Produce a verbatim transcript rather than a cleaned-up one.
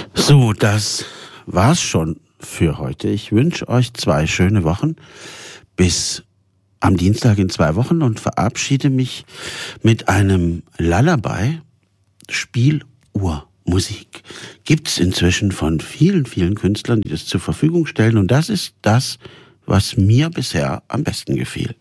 So, das war's schon für heute. Ich wünsche euch zwei schöne Wochen bis am Dienstag in zwei Wochen und verabschiede mich mit einem Lullaby, Spieluhrmusik. Gibt's inzwischen von vielen, vielen Künstlern, die das zur Verfügung stellen, und das ist das, was mir bisher am besten gefiel.